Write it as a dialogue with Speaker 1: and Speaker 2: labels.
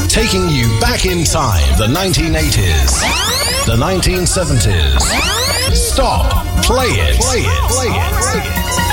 Speaker 1: Taking you back in time, the 1980s, the 1970s. Stop, play it, play it, play it, play it.